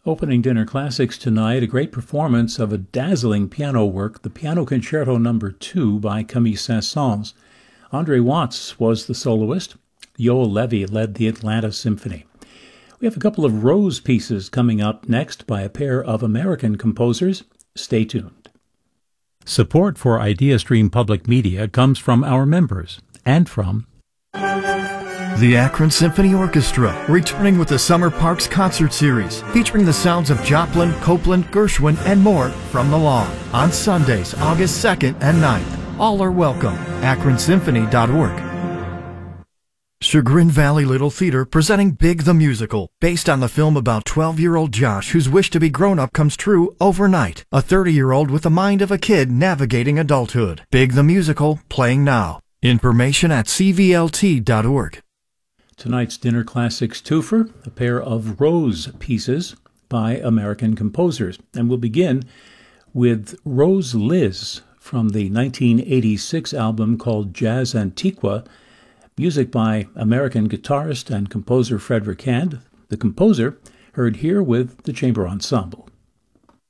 Opening Dinner Classics tonight, a great performance of a dazzling piano work, the Piano Concerto No. 2 by Camille Saint-Saëns. Andre Watts was the soloist. Yoel Levi led the Atlanta Symphony. We have a couple of Rose pieces coming up next by a pair of American composers. Stay tuned. Support for IdeaStream Public Media comes from our members and from the Akron Symphony Orchestra, returning with the Summer Parks Concert Series, featuring the sounds of Joplin, Copland, Gershwin, and more from the lawn on Sundays, August 2nd and 9th. All are welcome. AkronSymphony.org. Chagrin Valley Little Theater presenting Big the Musical, based on the film about 12-year-old Josh whose wish to be grown-up comes true overnight. A 30-year-old with the mind of a kid navigating adulthood. Big the Musical, playing now. Information at cvlt.org. Tonight's Dinner Classics twofer, a pair of Rose pieces by American composers. And we'll begin with Rose Liz from the 1986 album called Jazz Antiqua, music by American guitarist and composer Frederick Hand, the composer heard here with the Chamber Ensemble.